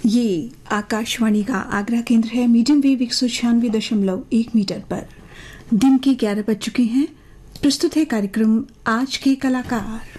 ये आकाशवाणी का आगरा केंद्र है। मीडियम वेव 196.1 मीटर पर दिन के 11 बज चुके हैं। प्रस्तुत है कार्यक्रम आज के कलाकार।